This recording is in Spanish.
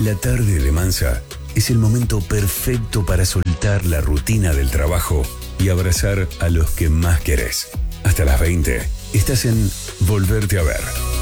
La tarde de Mansa es el momento perfecto para soltar la rutina del trabajo y abrazar a los que más querés. Hasta las 20 estás en Volverte a Ver.